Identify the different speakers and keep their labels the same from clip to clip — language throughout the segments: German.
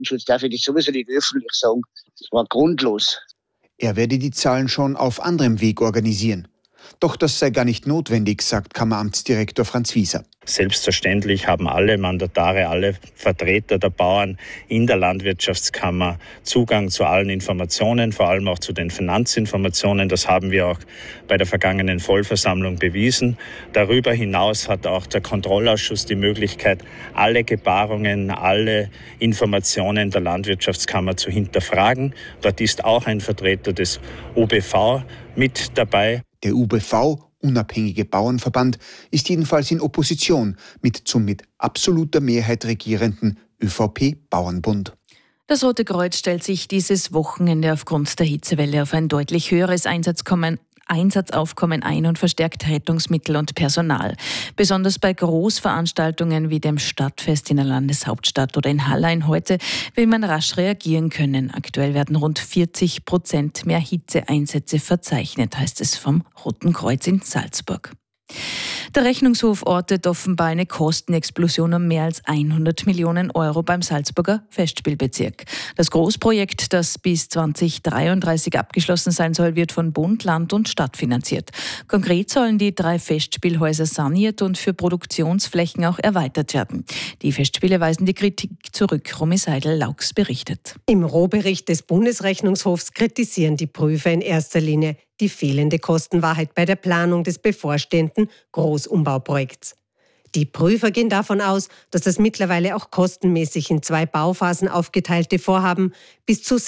Speaker 1: Datenschutz darf ich das sowieso nicht öffentlich sagen. Das war grundlos.
Speaker 2: Er werde die Zahlen schon auf anderem Weg organisieren. Doch das sei gar nicht notwendig, sagt Kammeramtsdirektor Franz Wieser.
Speaker 3: Selbstverständlich haben alle Mandatare, alle Vertreter der Bauern in der Landwirtschaftskammer Zugang zu allen Informationen, vor allem auch zu den Finanzinformationen. Das haben wir auch bei der vergangenen Vollversammlung bewiesen. Darüber hinaus hat auch der Kontrollausschuss die Möglichkeit, alle Gebarungen, alle Informationen der Landwirtschaftskammer zu hinterfragen. Dort ist auch ein Vertreter des UBV mit dabei.
Speaker 2: Der UBV, Unabhängige Bauernverband, ist jedenfalls in Opposition zum mit absoluter Mehrheit regierenden ÖVP-Bauernbund.
Speaker 4: Das Rote Kreuz stellt sich dieses Wochenende aufgrund der Hitzewelle auf ein deutlich höheres Einsatzaufkommen ein und verstärkt Rettungsmittel und Personal. Besonders bei Großveranstaltungen wie dem Stadtfest in der Landeshauptstadt oder in Hallein heute will man rasch reagieren können. Aktuell werden rund 40% mehr Hitzeeinsätze verzeichnet, heißt es vom Roten Kreuz in Salzburg. Der Rechnungshof ortet offenbar eine Kostenexplosion um mehr als 100 Millionen Euro beim Salzburger Festspielbezirk. Das Großprojekt, das bis 2033 abgeschlossen sein soll, wird von Bund, Land und Stadt finanziert. Konkret sollen die 3 Festspielhäuser saniert und für Produktionsflächen auch erweitert werden. Die Festspiele weisen die Kritik zurück. Romy Seidel-Laux berichtet.
Speaker 5: Im Rohbericht des Bundesrechnungshofs kritisieren die Prüfer in erster Linie die fehlende Kostenwahrheit bei der Planung des bevorstehenden Großumbauprojekts. Die Prüfer gehen davon aus, dass das mittlerweile auch kostenmäßig in 2 Bauphasen aufgeteilte Vorhaben bis zu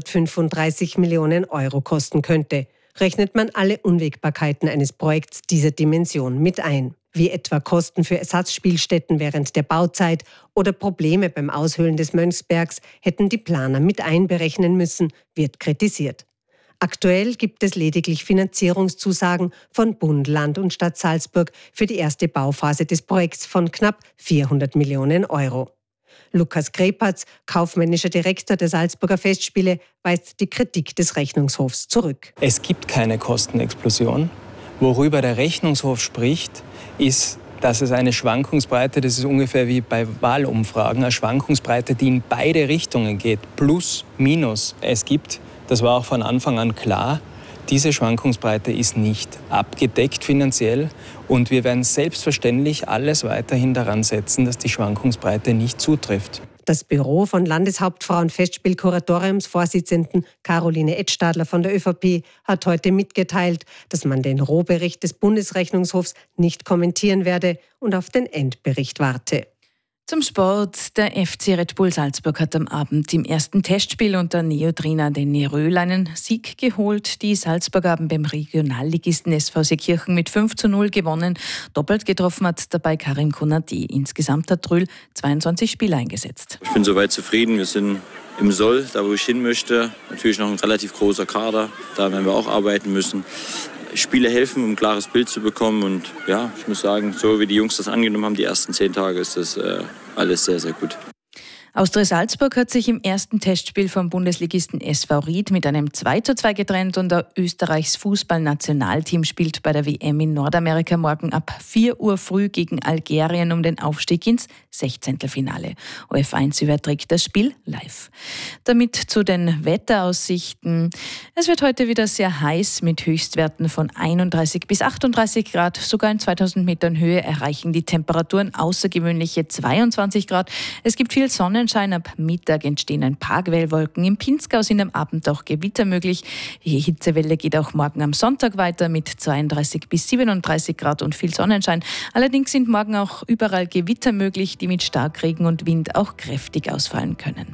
Speaker 5: 635 Millionen Euro kosten könnte. Rechnet man alle Unwägbarkeiten eines Projekts dieser Dimension mit ein, wie etwa Kosten für Ersatzspielstätten während der Bauzeit oder Probleme beim Aushöhlen des Mönchsbergs, hätten die Planer mit einberechnen müssen, wird kritisiert. Aktuell gibt es lediglich Finanzierungszusagen von Bund, Land und Stadt Salzburg für die erste Bauphase des Projekts von knapp 400 Millionen Euro. Lukas Grepatz, kaufmännischer Direktor der Salzburger Festspiele, weist die Kritik des Rechnungshofs zurück.
Speaker 6: Es gibt keine Kostenexplosion. Worüber der Rechnungshof spricht, ist, dass es eine Schwankungsbreite, das ist ungefähr wie bei Wahlumfragen, eine Schwankungsbreite, die in beide Richtungen geht, plus, minus. Es gibt, das war auch von Anfang an klar, diese Schwankungsbreite ist nicht abgedeckt finanziell und wir werden selbstverständlich alles weiterhin daran setzen, dass die Schwankungsbreite nicht zutrifft.
Speaker 5: Das Büro von Landeshauptfrau und Festspielkuratoriumsvorsitzenden Caroline Edstadler von der ÖVP hat heute mitgeteilt, dass man den Rohbericht des Bundesrechnungshofs nicht kommentieren werde und auf den Endbericht warte.
Speaker 4: Zum Sport. Der FC Red Bull Salzburg hat am Abend im ersten Testspiel unter Neotrainer Danny Röhl einen Sieg geholt. Die Salzburger haben beim Regionalligisten SV Seekirchen mit 5:0 gewonnen. Doppelt getroffen hat dabei Karim Konati. Insgesamt hat Röhl 22 Spiele eingesetzt.
Speaker 7: Ich bin soweit zufrieden. Wir sind im Soll, da wo ich hin möchte. Natürlich noch ein relativ großer Kader. Da werden wir auch arbeiten müssen. Spiele helfen, um ein klares Bild zu bekommen. Und ja, ich muss sagen, so wie die Jungs das angenommen haben, die ersten 10 Tage, ist das alles sehr, sehr gut.
Speaker 4: Austria Salzburg hat sich im ersten Testspiel vom Bundesligisten SV Ried mit einem 2:2 getrennt und Österreichs Fußballnationalteam spielt bei der WM in Nordamerika morgen ab 4 Uhr früh gegen Algerien um den Aufstieg ins 16. Finale. OF1 überträgt das Spiel live. Damit zu den Wetteraussichten. Es wird heute wieder sehr heiß mit Höchstwerten von 31 bis 38 Grad. Sogar in 2000 Metern Höhe erreichen die Temperaturen außergewöhnliche 22 Grad. Es gibt viel Sonnenschein. Ab Mittag entstehen ein paar Quellwolken. Im Pinzgau sind am Abend auch Gewitter möglich. Die Hitzewelle geht auch morgen am Sonntag weiter mit 32 bis 37 Grad und viel Sonnenschein. Allerdings sind morgen auch überall Gewitter möglich, die mit Starkregen und Wind auch kräftig ausfallen können.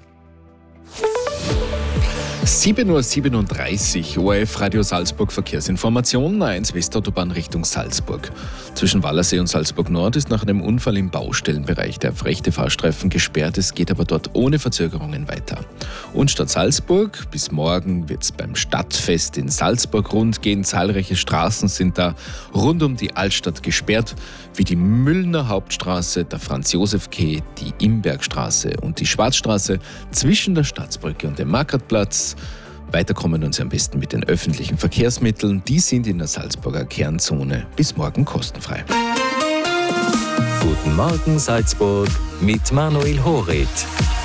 Speaker 8: 7:37 Uhr, ORF Radio Salzburg Verkehrsinformation, A1 Westautobahn Richtung Salzburg. Zwischen Wallersee und Salzburg Nord ist nach einem Unfall im Baustellenbereich der rechte Fahrstreifen gesperrt. Es geht aber dort ohne Verzögerungen weiter. Und Stadt Salzburg, bis morgen wird es beim Stadtfest in Salzburg rund gehen. Zahlreiche Straßen sind da rund um die Altstadt gesperrt, wie die Müllner Hauptstraße, der Franz-Josef-Quai, die Imbergstraße und die Schwarzstraße zwischen der Staatsbrücke und dem Markratplatz. Weiter kommen uns am besten mit den öffentlichen Verkehrsmitteln. Die sind in der Salzburger Kernzone bis morgen kostenfrei.
Speaker 9: Guten Morgen Salzburg mit Manuel Horit.